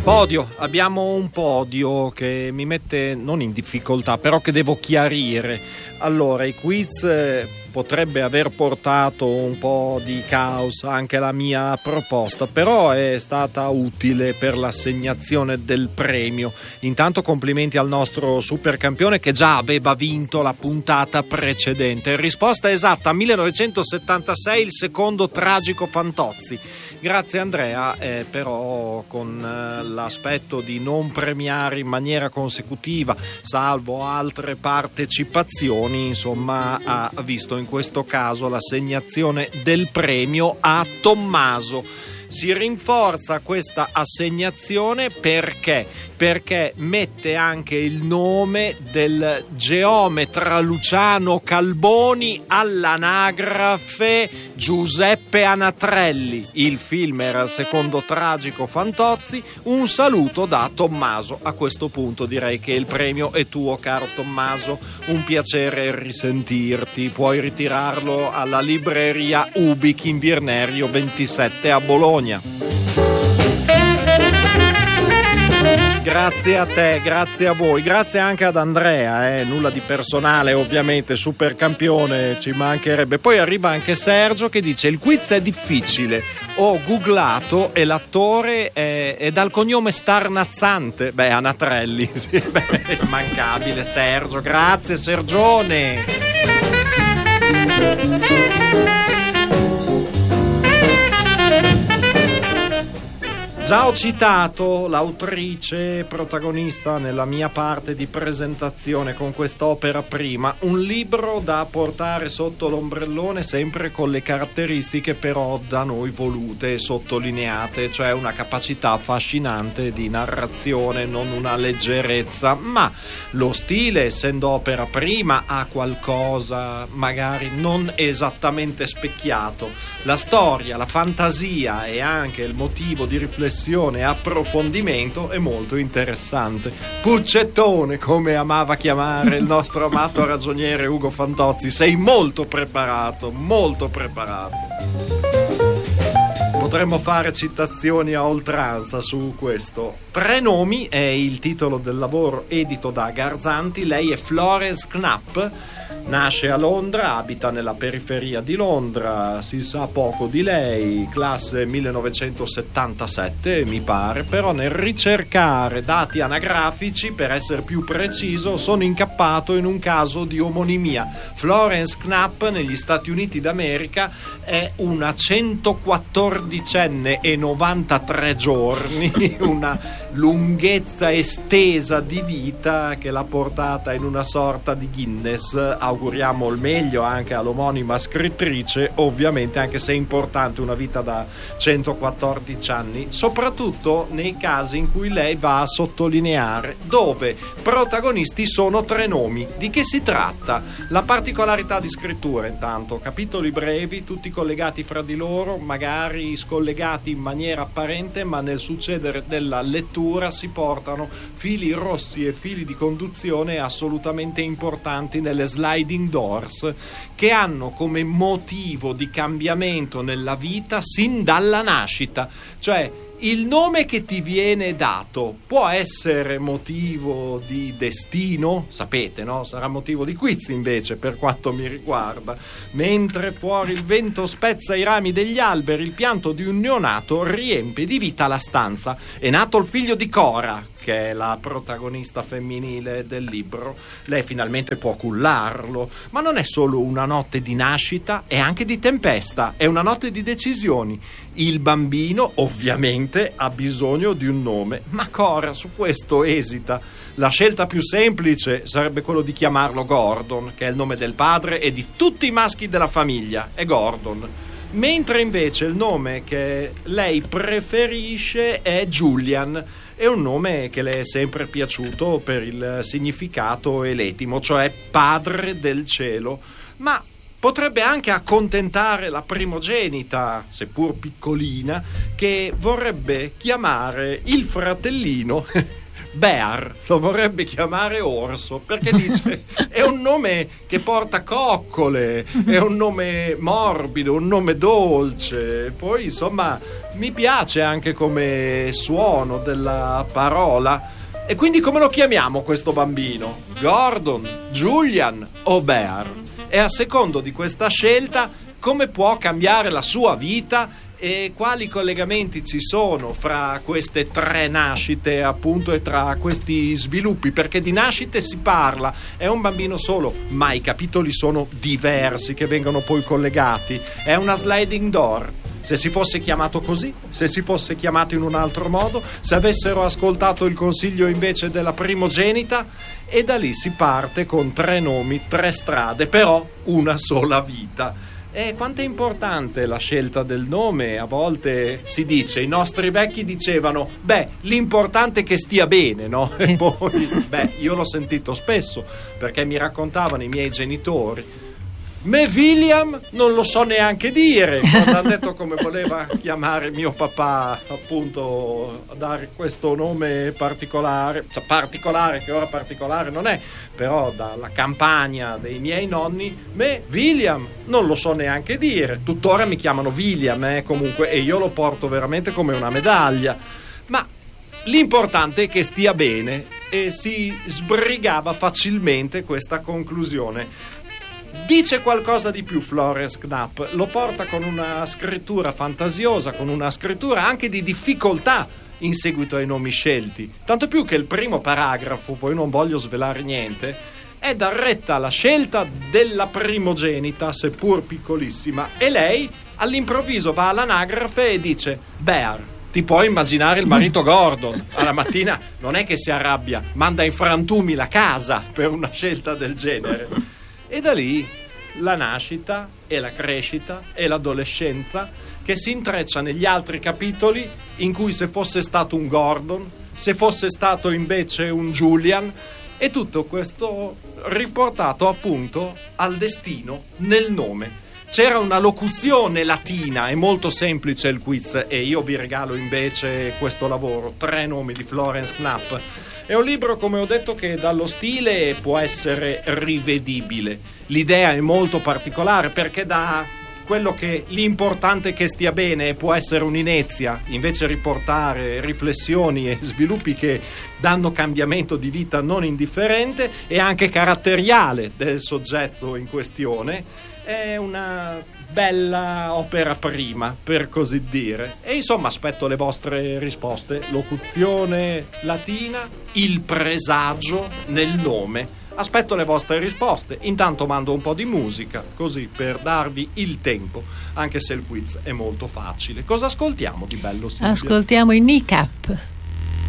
Podio, abbiamo un podio che mi mette non in difficoltà, però che devo chiarire. Allora, i quiz potrebbe aver portato un po' di caos anche la mia proposta, però è stata utile per l'assegnazione del premio. Intanto complimenti al nostro supercampione che già aveva vinto la puntata precedente. Risposta esatta: 1976, il secondo Tragico Fantozzi. Grazie Andrea, però con l'aspetto di non premiare in maniera consecutiva, salvo altre partecipazioni, insomma ha visto in questo caso l'assegnazione del premio a Tommaso. Si rinforza questa assegnazione perché mette anche il nome del geometra Luciano Calboni all'anagrafe Giuseppe Anatrelli. Il film era il secondo Tragico Fantozzi. Un saluto da Tommaso. A questo punto direi che il premio è tuo, caro Tommaso. Un piacere risentirti. Puoi ritirarlo alla libreria Ubic in Virnerio 27 a Bologna. Grazie a te, grazie a voi, grazie anche ad Andrea, nulla di personale ovviamente, supercampione, ci mancherebbe. Poi arriva anche Sergio che dice: il quiz è difficile, ho googlato e l'attore è dal cognome starnazzante. Beh, Anatrelli, sì, immancabile Sergio, grazie Sergione. Già ho citato l'autrice protagonista nella mia parte di presentazione con quest'opera prima, un libro da portare sotto l'ombrellone sempre con le caratteristiche però da noi volute e sottolineate, cioè una capacità affascinante di narrazione, non una leggerezza, ma lo stile, essendo opera prima, ha qualcosa magari non esattamente specchiato. La storia, la fantasia e anche il motivo di riflessione e approfondimento è molto interessante. Puccettone, come amava chiamare il nostro amato ragioniere Ugo Fantozzi, sei molto preparato, molto preparato. Potremmo fare citazioni a oltranza su questo. 3 nomi è il titolo del lavoro edito da Garzanti. Lei è Florence Knapp. Nasce a Londra, abita nella periferia di Londra, si sa poco di lei, classe 1977 mi pare, però nel ricercare dati anagrafici, per essere più preciso, sono incappato in un caso di omonimia. Florence Knapp negli Stati Uniti d'America è una 114enne e 93 giorni, una lunghezza estesa di vita che l'ha portata in una sorta di Guinness. Auguriamo il meglio anche all'omonima scrittrice, ovviamente, anche se è importante una vita da 114 anni, soprattutto nei casi in cui lei va a sottolineare, dove protagonisti sono 3 nomi. Di che si tratta? La particolarità di scrittura, intanto, capitoli brevi, tutti collegati fra di loro, magari scollegati in maniera apparente, ma nel succedere della lettura si portano fili rossi e fili di conduzione assolutamente importanti nelle sliding doors, che hanno come motivo di cambiamento nella vita sin dalla nascita. Cioè, il nome che ti viene dato può essere motivo di destino, sapete, no? Sarà motivo di quiz invece per quanto mi riguarda. Mentre fuori il vento spezza i rami degli alberi, il pianto di un neonato riempie di vita la stanza. È nato il figlio di Cora, che è la protagonista femminile del libro. Lei finalmente può cullarlo, ma non è solo una notte di nascita, è anche di tempesta, è una notte di decisioni. Il bambino ovviamente ha bisogno di un nome, ma Cora su questo esita. La scelta più semplice sarebbe quello di chiamarlo Gordon, che è il nome del padre e di tutti i maschi della famiglia, è Gordon. Mentre invece il nome che lei preferisce è Julian. È un nome che le è sempre piaciuto per il significato eletimo, cioè padre del cielo, ma potrebbe anche accontentare la primogenita, seppur piccolina, che vorrebbe chiamare il fratellino Bear lo vorrebbe chiamare Orso, perché dice è un nome che porta coccole, è un nome morbido, un nome dolce. Poi insomma mi piace anche come suono della parola. E quindi come lo chiamiamo questo bambino? Gordon, Julian o Bear? E a secondo di questa scelta come può cambiare la sua vita e quali collegamenti ci sono fra queste tre nascite appunto e tra questi sviluppi, perché di nascite si parla, è un bambino solo ma i capitoli sono diversi che vengono poi collegati, è una sliding door. Se si fosse chiamato così, se si fosse chiamato in un altro modo, se avessero ascoltato il consiglio invece della primogenita, e da lì si parte con 3 nomi, 3 strade, però una sola vita. E quanto è importante la scelta del nome? A volte si dice, i nostri vecchi dicevano, l'importante è che stia bene, no? E poi, io l'ho sentito spesso, perché mi raccontavano i miei genitori. Me William non lo so neanche dire, quando hanno detto come voleva chiamare mio papà, appunto, dare questo nome particolare, che ora particolare non è, però dalla campagna dei miei nonni, me William non lo so neanche dire, tuttora mi chiamano William, comunque, e io lo porto veramente come una medaglia, ma l'importante è che stia bene, e si sbrigava facilmente questa conclusione. Dice qualcosa di più Florence Knapp, lo porta con una scrittura fantasiosa, con una scrittura anche di difficoltà in seguito ai nomi scelti, tanto più che il primo paragrafo, poi non voglio svelare niente, è dar retta alla scelta della primogenita, seppur piccolissima, e lei all'improvviso va all'anagrafe e dice Bear. Ti puoi immaginare il marito Gordon alla mattina non è che si arrabbia, manda in frantumi la casa per una scelta del genere. E da lì la nascita e la crescita e l'adolescenza che si intreccia negli altri capitoli, in cui se fosse stato un Gordon, se fosse stato invece un Julian, e tutto questo riportato appunto al destino nel nome. C'era una locuzione latina, è molto semplice il quiz, e io vi regalo invece questo lavoro, 3 nomi di Florence Knapp. È un libro, come ho detto, che dallo stile può essere rivedibile. L'idea è molto particolare, perché da quello che l'importante è che stia bene può essere un'inezia, invece riportare riflessioni e sviluppi che danno cambiamento di vita non indifferente e anche caratteriale del soggetto in questione. È una bella opera prima, per così dire. E insomma aspetto le vostre risposte. Locuzione latina, il presagio nel nome. Aspetto le vostre risposte. Intanto mando un po' di musica, così per darvi il tempo, anche se il quiz è molto facile. Cosa ascoltiamo di bello, Silvia? Ascoltiamo i Kneecap.